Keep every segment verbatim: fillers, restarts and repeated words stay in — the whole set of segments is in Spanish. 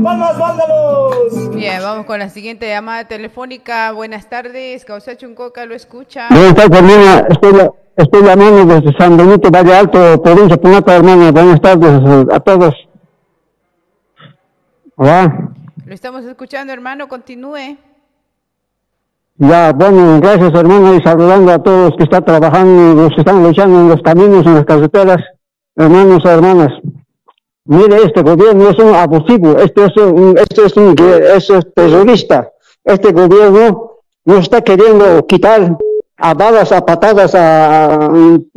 ¡Palmas, vándalos! Bien, vamos con la siguiente llamada telefónica. Buenas tardes, Causa Chuncoca, lo escucha. Buenas tardes, hermana. Estoy, estoy llamando desde San Benito, Valle Alto, provincia de Punata, hermana. Buenas tardes a todos. Hola. Lo estamos escuchando, hermano, continúe. Ya, bueno, gracias, hermano, y saludando a todos los que están trabajando, los que están luchando en los caminos, en las carreteras, hermanos y hermanas. Mire, este gobierno es un abusivo, este es un, este es un, este es terrorista. Este gobierno nos está queriendo quitar a balas, a patadas, a, a, a,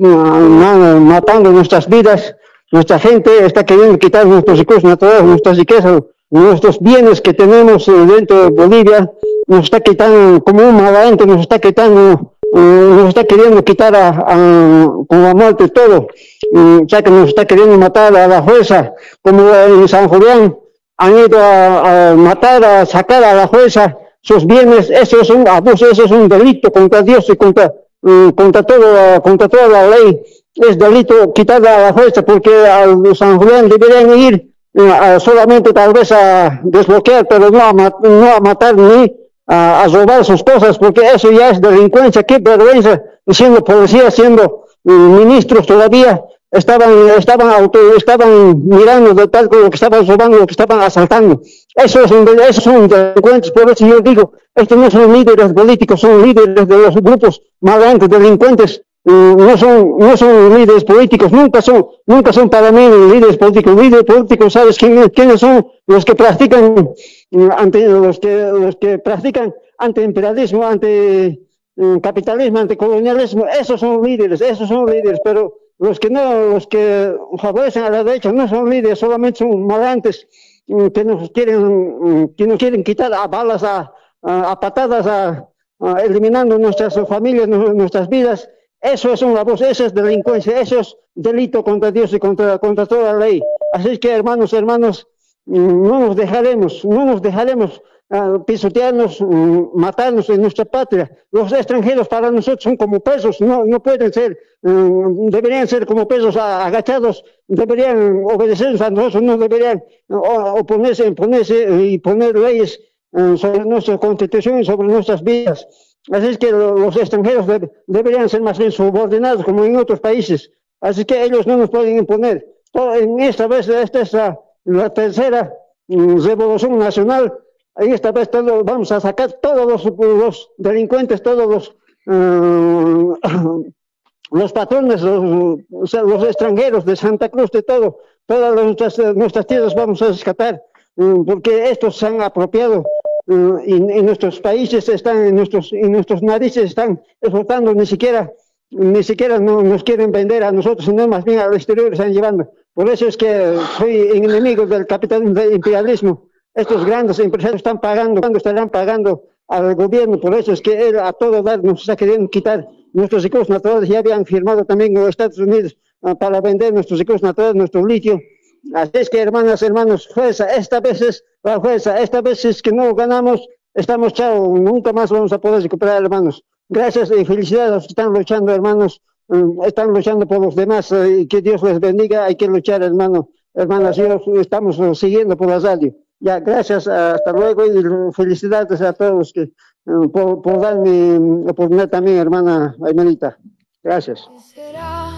a matando nuestras vidas. Nuestra gente está queriendo quitar nuestros recursos naturales, nuestras riquezas, nuestros bienes que tenemos dentro de Bolivia. Nos está quitando, como un malamente, nos está quitando, uh, nos está queriendo quitar a, a, con la muerte todo. Uh, o sea que nos está queriendo matar a la jueza, como en San Julián han ido a, a matar, a sacar a la jueza sus bienes. Eso es un abuso, eso es un delito contra Dios y contra, uh, contra, todo, contra toda la ley. Es delito quitar a la jueza, porque a San Julián deberían ir uh, solamente tal vez a desbloquear, pero no a, no a matar ni A, a robar sus cosas, porque eso ya es delincuencia. Qué vergüenza, siendo policía, siendo uh, ministros todavía, estaban estaban auto, estaban mirando de tal lo que estaban robando, lo que estaban asaltando. Eso es un, esos son delincuentes. Por eso yo digo, estos no son líderes políticos, son líderes de los grupos malandros, delincuentes. Uh, no son no son líderes políticos, nunca son nunca son para mí líderes políticos. Líderes políticos, ¿sabes quién, quiénes son? Los que practican uh, ante los que los que practican anti-imperialismo, ante uh, capitalismo, anticolonialismo. Esos son líderes, esos son líderes. Pero los que no, los que favorecen a la derecha no son líderes, solamente son malantes uh, que nos quieren uh, que nos quieren quitar a balas, a, a, a patadas, a, a eliminando nuestras familias, nuestras vidas. Eso es un abuso, eso es delincuencia, eso es delito contra Dios y contra, contra toda la ley. Así que, hermanos, hermanos, no nos dejaremos, no nos dejaremos uh, pisotearnos, um, matarnos en nuestra patria. Los extranjeros para nosotros son como pesos, no, no pueden ser, um, deberían ser como pesos agachados, deberían obedecernos a nosotros, no deberían uh, oponerse, imponerse y poner leyes uh, sobre nuestra constitución y sobre nuestras vidas. Así es que los extranjeros de, deberían ser más bien subordinados como en otros países. Así que ellos no nos pueden imponer. Todo, en esta vez, esta es la, la tercera um, revolución nacional. En esta vez todo, vamos a sacar todos los, los delincuentes, todos los, uh, los patrones, los, o sea, los extranjeros de Santa Cruz, de todo. Todas nuestras, nuestras tierras vamos a rescatar, um, porque estos se han apropiado. Uh, y en nuestros países están, en nuestros, en nuestros narices están exportando, ni siquiera, ni siquiera no, nos quieren vender a nosotros, sino más bien al exterior están llevando. Por eso es que soy enemigo del capitalismo, del imperialismo. Estos grandes empresarios están pagando, cuando estarán pagando al gobierno. Por eso es que él a todo dar nos está queriendo quitar nuestros recursos naturales. Ya habían firmado también con los Estados Unidos uh, para vender nuestros recursos naturales, nuestro litio. Así es que, hermanas, hermanos, fuerza, esta vez es la fuerza, esta vez es que no ganamos, estamos chao, nunca más vamos a poder recuperar, hermanos. Gracias y felicidades a los que están luchando, hermanos, um, están luchando por los demás, uh, y que Dios les bendiga, hay que luchar, hermano, hermanas, y estamos uh, siguiendo por la radio. Ya, gracias, uh, hasta luego y felicidades a todos los que, uh, por, por darme oportunidad también, hermana Aymelita. Gracias.